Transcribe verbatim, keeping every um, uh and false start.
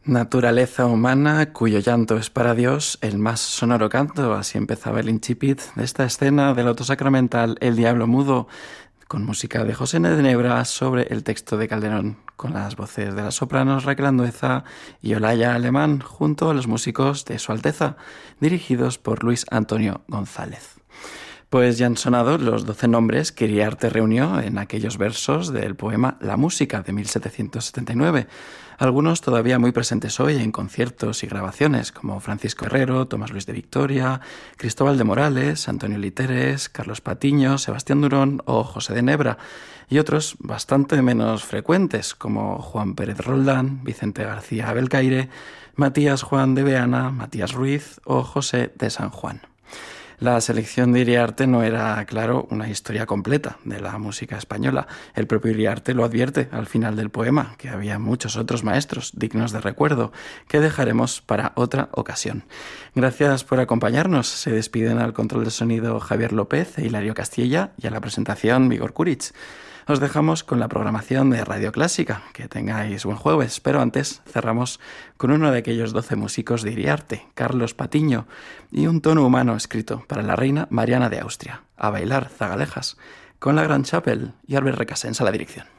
Naturaleza humana, cuyo llanto es para Dios el más sonoro canto. Así empezaba el incipit de esta escena del autosacramental El Diablo Mudo, con música de José de Nebra sobre el texto de Calderón, con las voces de las sopranos Raquel Andueza y Olaya Alemán, junto a los músicos de Su Alteza, dirigidos por Luis Antonio González. Pues ya han sonado los doce nombres que Iriarte reunió en aquellos versos del poema La Música de mil setecientos setenta y nueve, algunos todavía muy presentes hoy en conciertos y grabaciones, como Francisco Herrero, Tomás Luis de Victoria, Cristóbal de Morales, Antonio Literes, Carlos Patiño, Sebastián Durón o José de Nebra, y otros bastante menos frecuentes, como Juan Pérez Roldán, Vicente García Belcaire, Matías Juan de Beana, Matías Ruiz o José de San Juan. La selección de Iriarte no era, claro, una historia completa de la música española. El propio Iriarte lo advierte al final del poema, que había muchos otros maestros dignos de recuerdo, que dejaremos para otra ocasión. Gracias por acompañarnos. Se despiden al control de sonido Javier López e Hilario Castilla y a la presentación Vigor Kuric. Os dejamos con la programación de Radio Clásica. Que tengáis buen jueves, pero antes cerramos con uno de aquellos doce músicos de Iriarte, Carlos Patiño, y un tono humano escrito para la reina Mariana de Austria. A bailar, zagalejas, con la Gran Chapel y Albert Recasens a la dirección.